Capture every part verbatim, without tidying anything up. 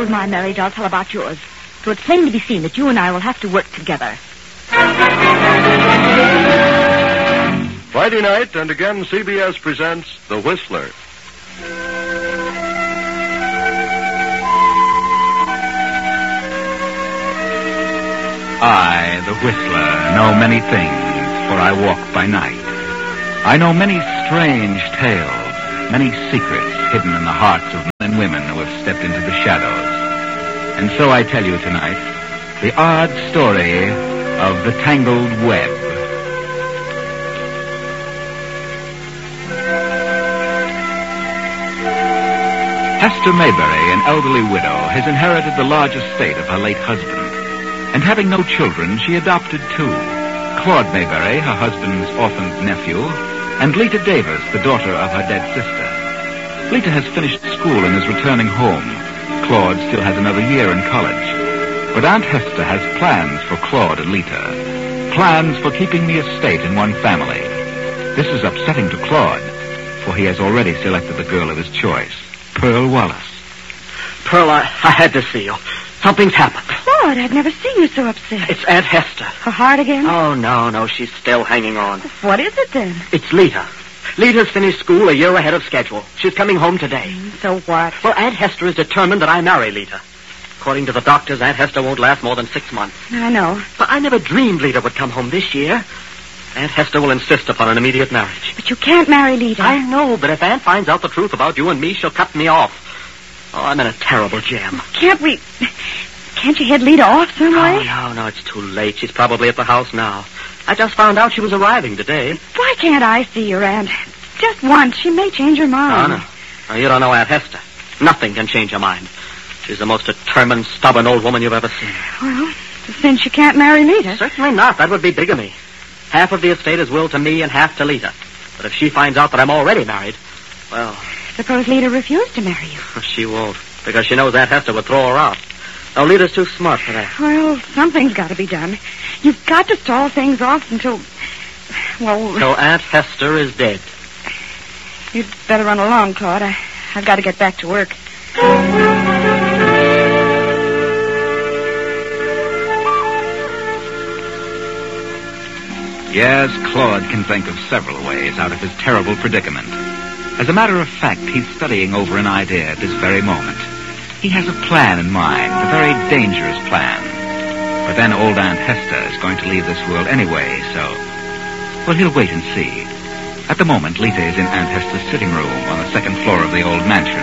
suppose my marriage, I'll tell about yours. So it's plain to be seen that you and I will have to work together. Friday night, and again C B S presents The Whistler. I, the Whistler, know many things, for I walk by night. I know many strange tales, many secrets hidden in the hearts of men and women who have stepped into the shadows. And so I tell you tonight the odd story of the Tangled Web. Hester Maybury, an elderly widow, has inherited the large estate of her late husband. And having no children, she adopted two. Claude Maybury, her husband's orphaned nephew, and Lita Davis, the daughter of her dead sister. Lita has finished school and is returning home. Claude still has another year in college. But Aunt Hester has plans for Claude and Lita. Plans for keeping the estate in one family. This is upsetting to Claude, for he has already selected the girl of his choice, Pearl Wallace. Pearl, I, I had to see you. Something's happened. Claude, I've never seen you so upset. It's Aunt Hester. Her heart again? Oh, no, no, she's still hanging on. What is it then? It's Lita. Lita's finished school a year ahead of schedule. She's coming home today. Mm, so what? Well, Aunt Hester is determined that I marry Lita. According to the doctors, Aunt Hester won't last more than six months. I know. But I never dreamed Lita would come home this year. Aunt Hester will insist upon an immediate marriage. But you can't marry Lita. I know, but if Aunt finds out the truth about you and me, she'll cut me off. Oh, I'm in a terrible jam. Can't we... Can't you head Lita off some way? Oh, no, no, it's too late. She's probably at the house now. I just found out she was arriving today. Why can't I see your Aunt? Just once. She may change her mind. Oh, no. Oh, you don't know Aunt Hester. Nothing can change her mind. She's the most determined, stubborn old woman you've ever seen. Well, then she can't marry Lita. Certainly not. That would be bigamy. Half of the estate is willed to me and half to Lita. But if she finds out that I'm already married, well... Suppose Lita refused to marry you. She won't, because she knows Aunt Hester would throw her out. No, Lita's too smart for that. Well, something's got to be done. You've got to stall things off until... Well... So Aunt Hester is dead. You'd better run along, Claude. I, I've got to get back to work. Yes, Claude can think of several ways out of his terrible predicament. As a matter of fact, he's studying over an idea at this very moment. He has a plan in mind, a very dangerous plan. But then old Aunt Hester is going to leave this world anyway, so... Well, he'll wait and see. At the moment, Lita is in Aunt Hester's sitting room on the second floor of the old mansion.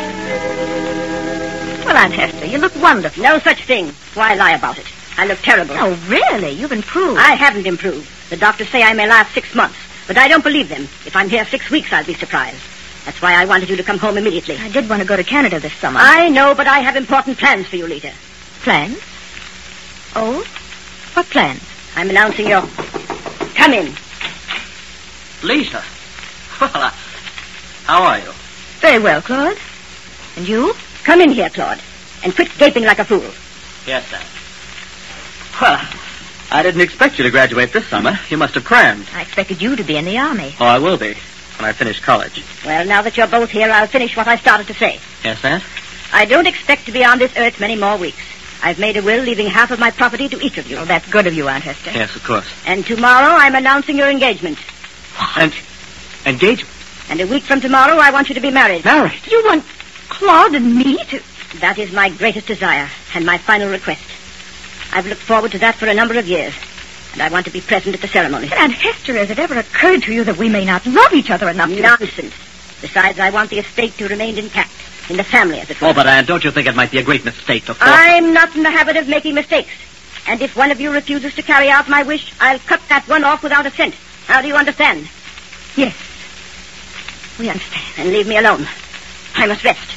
Well, Aunt Hester, you look wonderful. No such thing. Why lie about it? I look terrible. Oh, really? You've improved. I haven't improved. The doctors say I may last six months, but I don't believe them. If I'm here six weeks, I'll be surprised. That's why I wanted you to come home immediately. I did want to go to Canada this summer. I know, but I have important plans for you, Lita. Plans? Oh? What plans? I'm announcing your... Come in. Lita. Well, uh, how are you? Very well, Claude. And you? Come in here, Claude, and quit gaping like a fool. Yes, sir. Well, I didn't expect you to graduate this summer. You must have crammed. I expected you to be in the Army. Oh, I will be when I finish college. Well, now that you're both here, I'll finish what I started to say. Yes, Aunt? I don't expect to be on this earth many more weeks. I've made a will leaving half of my property to each of you. Oh, that's good of you, Aunt Hester. Yes, of course. And tomorrow I'm announcing your engagement. And engagement? And a week from tomorrow I want you to be married. Married? You want Claude and me to... That is my greatest desire and my final request. I've looked forward to that for a number of years, and I want to be present at the ceremony. Aunt Hester, has it ever occurred to you that we may not love each other enough to... Nonsense. Besides, I want the estate to remain intact, in the family, as it were. Oh, but, Aunt, don't you think it might be a great mistake to force... I'm not in the habit of making mistakes. And if one of you refuses to carry out my wish, I'll cut that one off without a cent. How do you understand? Yes. We understand. Then leave me alone. I must rest.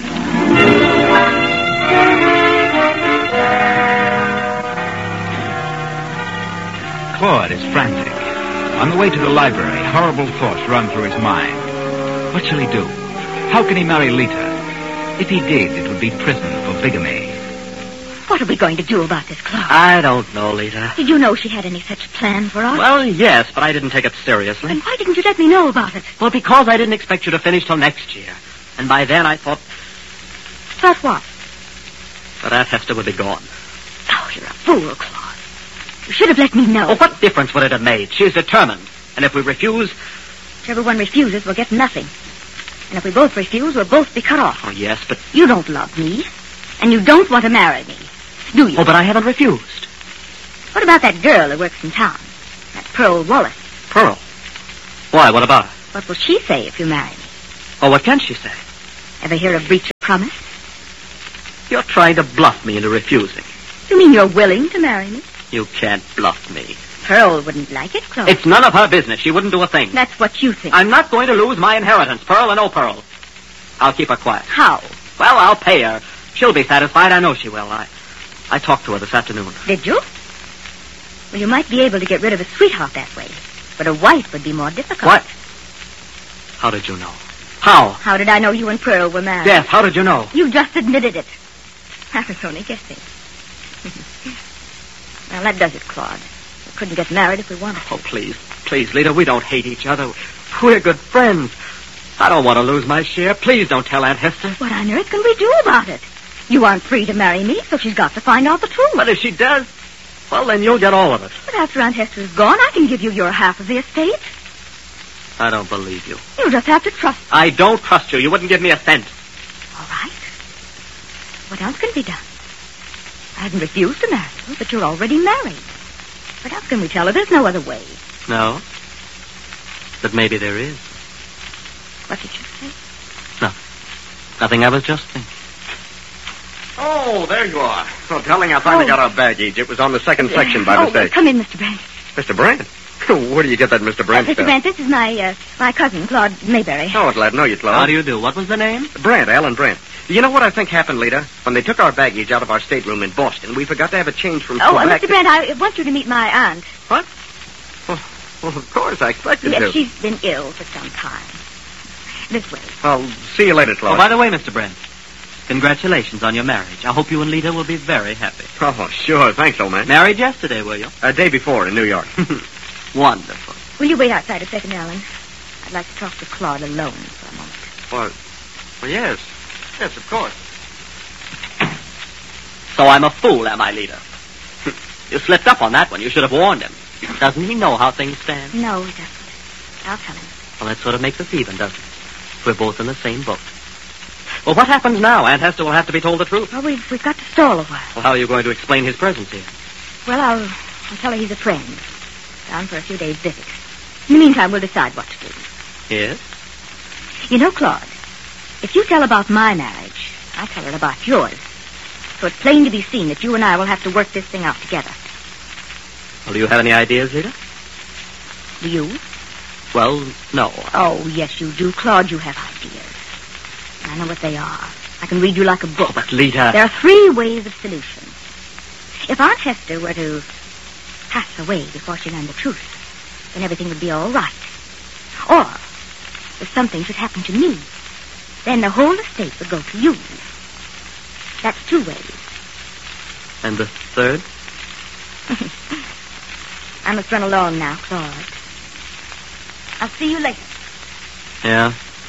Claude is frantic. On the way to the library, horrible thoughts run through his mind. What shall he do? How can he marry Lita? If he did, it would be prison for bigamy. What are we going to do about this, Claude? I don't know, Lita. Did you know she had any such plan for us? Well, yes, but I didn't take it seriously. Then why didn't you let me know about it? Well, because I didn't expect you to finish till next year. And by then I thought... Thought what? But Aunt Hester would be gone. Oh, you're a fool, Claude. You should have let me know. Oh, what difference would it have made? She's determined. And if we refuse... Whichever one refuses will get nothing. And if we both refuse, we'll both be cut off. Oh, yes, but... You don't love me. And you don't want to marry me. Do you? Oh, but I haven't refused. What about that girl who works in town? That Pearl Wallace. Pearl? Why, what about her? What will she say if you marry me? Oh, what can she say? Ever hear of breach of promise? You're trying to bluff me into refusing. You mean you're willing to marry me? You can't bluff me. Pearl wouldn't like it, Claude. It's none of her business. She wouldn't do a thing. That's what you think. I'm not going to lose my inheritance, Pearl or no Pearl. I'll keep her quiet. How? Well, I'll pay her. She'll be satisfied. I know she will. I, I talked to her this afternoon. Did you? Well, you might be able to get rid of a sweetheart that way. But a wife would be more difficult. What? How did you know? How? How did I know you and Pearl were married? Yes, how did you know? You just admitted it. I was only guessing. Well, that does it, Claude. We couldn't get married if we wanted to. Oh, please. Please, Lita, we don't hate each other. We're good friends. I don't want to lose my share. Please don't tell Aunt Hester. What on earth can we do about it? You aren't free to marry me, so she's got to find out the truth. But if she does, well, then you'll get all of it. But after Aunt Hester's gone, I can give you your half of the estate. I don't believe you. You'll just have to trust me. I don't trust you. You wouldn't give me a cent. All right. What else can be done? I haven't refused to marry you, but you're already married. What else can we tell her? There's no other way. No? But maybe there is. What did you say? No. Nothing. I was just thinking. Oh, there you are. Oh, darling, I finally Oh. got our baggage. It was on the second section by oh, mistake. come in, Mister Brent. Mister Brent? Where do you get that Mister Uh, Brent Mister stuff? Brent, this is my uh, my cousin, Claude Mayberry. Oh, glad to know you, Claude. How do you do? What was the name? Brent, Alan Brent. You know what I think happened, Lita? When they took our baggage out of our stateroom in Boston, we forgot to have a change from Oh, uh, Quebec. Mister Brent, I want you to meet my aunt. What? Well, well, of course, I expected Yes, to. she's been ill for some time. This way. Well, see you later, Claude. Oh, by the way, Mister Brent, congratulations on your marriage. I hope you and Lita will be very happy. Oh, sure. Thanks, old man. Married yesterday, were you? A day before in New York. Wonderful. Will you wait outside a second, Alan? I'd like to talk to Claude alone for a moment. well, well, yes. Yes, of course. So I'm a fool, am I, Lita? You slipped up on that one. You should have warned him. Doesn't he know how things stand? No, he doesn't. I'll tell him. Well, that sort of makes us even, doesn't it? We're both in the same boat. Well, what happens now? Aunt Hester will have to be told the truth. Well, we've, we've got to stall a while. Well, how are you going to explain his presence here? Well, I'll, I'll tell her he's a friend. Down for a few days' visit. In the meantime, we'll decide what to do. Yes? You know, Claude, if you tell about my marriage, I tell her about yours. So it's plain to be seen that you and I will have to work this thing out together. Well, do you have any ideas, Lita? Do you? Well, no. Oh, yes, you do, Claude. You have ideas. And I know what they are. I can read you like a book. Oh, but Lita... There are three ways of solution. If Aunt Hester were to pass away before she learned the truth, then everything would be all right. Or, if something should happen to me, then the whole estate would go to you. That's two ways. And the third? I must run along now, Claude. I'll see you later. Yeah?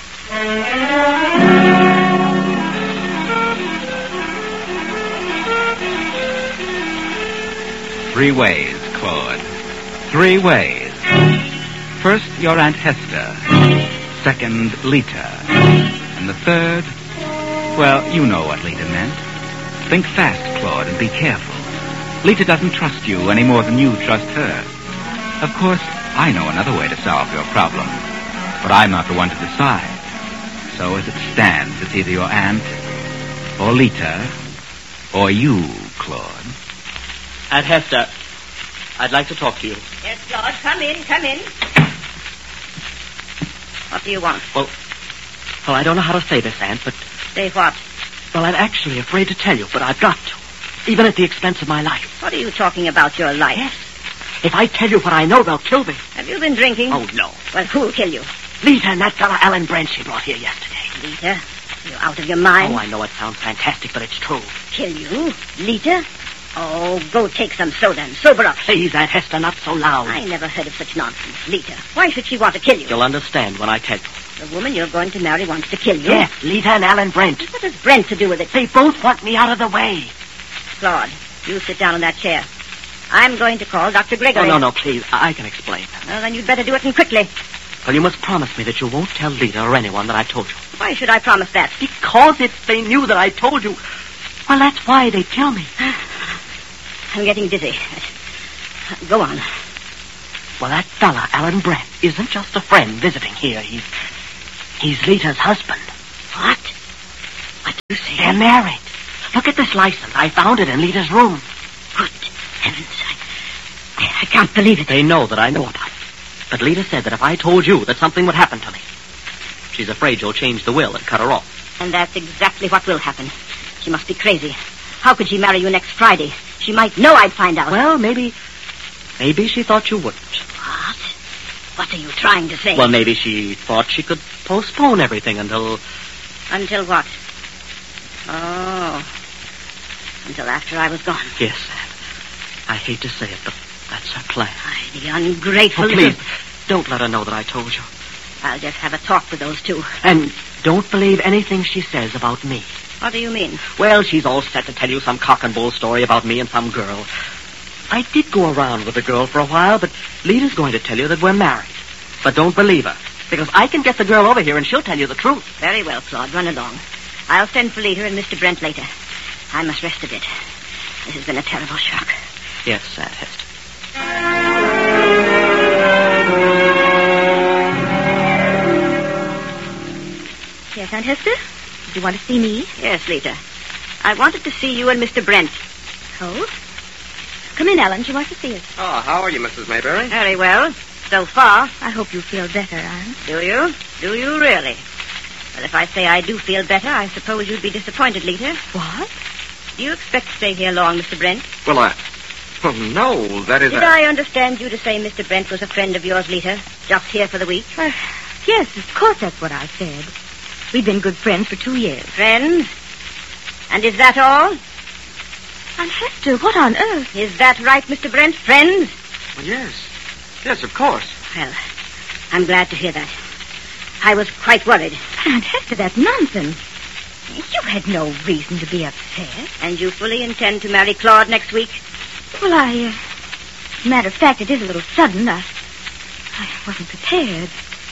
Three ways, Claude. Three ways. First, your Aunt Hester. Second, Lita. And the third, well, you know what Lita meant. Think fast, Claude, and be careful. Lita doesn't trust you any more than you trust her. Of course, I know another way to solve your problem, but I'm not the one to decide. So as it stands, it's either your aunt, or Lita, or you, Claude. Aunt Hester, I'd like to talk to you. Yes, Claude, come in, come in. What do you want? Well, well, I don't know how to say this, Aunt, but... Say what? Well, I'm actually afraid to tell you, but I've got to. Even at the expense of my life. What are you talking about, your life? Yes. If I tell you what I know, they'll kill me. Have you been drinking? Oh, no. Well, who'll kill you? Lita and that fella Alan Brent she brought here yesterday. Lita? You're out of your mind? Oh, I know it sounds fantastic, but it's true. Kill you? Lita? Oh, go take some soda and sober up. Please, Aunt Hester, not so loud. I never heard of such nonsense. Lita, why should she want to kill you? You'll understand when I tell you. The woman you're going to marry wants to kill you? Yes, Lita and Alan Brent. What has Brent to do with it? They both want me out of the way. Claude, you sit down in that chair. I'm going to call Doctor Gregory. Oh, no, no, please. I, I can explain. Well, then you'd better do it and quickly. Well, you must promise me that you won't tell Lita or anyone that I told you. Why should I promise that? Because if they knew that I told you, well, that's why they'd kill me. I'm getting dizzy. Go on. Well, that fella, Alan Brent, isn't just a friend visiting here. He's he's Lita's husband. What? What do you say? They're married. Look at this license. I found it in Lita's room. Good heavens. I, I can't believe it. They know that I know about it. But Lita said that if I told you that something would happen to me, she's afraid you'll change the will and cut her off. And that's exactly what will happen. She must be crazy. How could she marry you next Friday? She might know I'd find out. Well, maybe... Maybe she thought you wouldn't. What? What are you trying to say? Well, maybe she thought she could postpone everything until... Until what? Oh. Until after I was gone. Yes, Sam. I hate to say it, but that's her plan. Why, the ungrateful... Oh, please, don't let her know that I told you. I'll just have a talk with those two. And don't believe anything she says about me. What do you mean? Well, she's all set to tell you some cock and bull story about me and some girl. I did go around with the girl for a while, but Lita's going to tell you that we're married. But don't believe her, because I can get the girl over here and she'll tell you the truth. Very well, Claude. Run along. I'll send for Lita and Mister Brent later. I must rest a bit. This has been a terrible shock. Yes, Aunt Hester. Yes, Aunt Hester? Did you want to see me? Yes, Lita. I wanted to see you and Mister Brent. Oh? Come in, Ellen. She wants to see us. Oh, how are you, Missus Mayberry? Very well. So far. I hope you feel better, Anne. Do you? Do you really? Well, if I say I do feel better, I suppose you'd be disappointed, Lita. What? Do you expect to stay here long, Mister Brent? Well, I... Well, no, that is... Did a... I understand you to say Mister Brent was a friend of yours, Lita? Just here for the week? Well, yes, of course that's what I said. We've been good friends for two years. Friends? And is that all? Aunt Hester, what on earth? Is that right, Mister Brent? Friends? Well, yes. Yes, of course. Well, I'm glad to hear that. I was quite worried. Aunt Hester, that's nonsense. You had no reason to be upset. And you fully intend to marry Claude next week? Well, I... Uh, matter of fact, it is a little sudden. I, I wasn't prepared.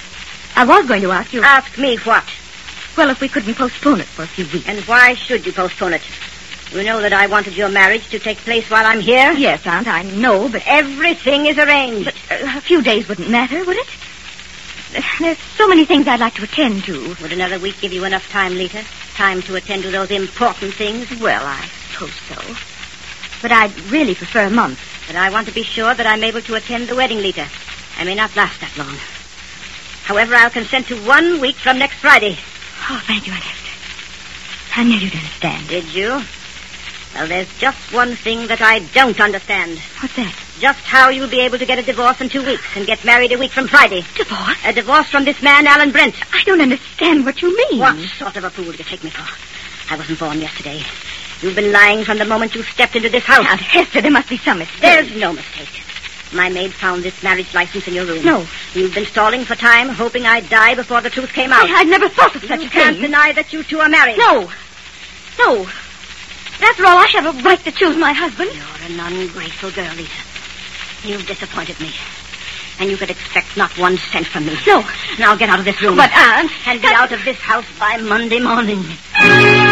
I was going to ask you... Ask me what? Well, if we couldn't postpone it for a few weeks. And why should you postpone it? You know that I wanted your marriage to take place while I'm here? Yes, Aunt, I know, but... Everything is arranged. But uh, a few days wouldn't matter, would it? There's so many things I'd like to attend to. Would another week give you enough time, Lita? Time to attend to those important things? Well, I suppose so. But I'd really prefer a month. But I want to be sure that I'm able to attend the wedding, Lita. I may not last that long. However, I'll consent to one week from next Friday. Oh, thank you, Aunt Hester. I knew you'd understand. Did you? Well, there's just one thing that I don't understand. What's that? Just how you'll be able to get a divorce in two weeks and get married a week from Friday. Divorce? A divorce from this man, Alan Brent. I don't understand what you mean. What sort of a fool do you take me for? I wasn't born yesterday. You've been lying from the moment you stepped into this house. Aunt Hester, there must be some mistake. There's no mistake. My maid found this marriage license in your room. No. You've been stalling for time, hoping I'd die before the truth came out. I, I'd never thought of such you a can't thing. deny that you two are married. No. No. After all, I have a right to choose my husband. You're an ungrateful girl, Lisa. You've disappointed me. And you could expect not one cent from me. No. Now get out of this room. But, Aunt... And be out of this house by Monday morning.